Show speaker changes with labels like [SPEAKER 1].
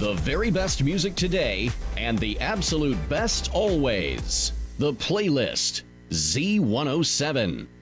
[SPEAKER 1] The very best music today and the absolute best always. The Playlist. Z107.